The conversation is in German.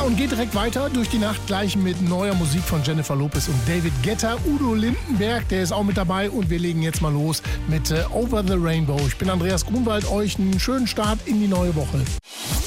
und geht direkt weiter durch die Nacht, gleich mit neuer Musik von Jennifer Lopez und David Guetta. Udo Lindenberg, der ist auch mit dabei und wir legen jetzt mal los mit Over the Rainbow. Ich bin Andreas Grunwald, euch einen schönen Start in die neue Woche.